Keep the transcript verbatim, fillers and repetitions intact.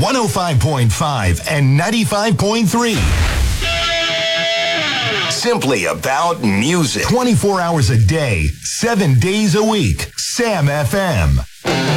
one oh five point five and ninety-five point three. Simply about music. twenty-four hours a day, seven days a week. Sam F M.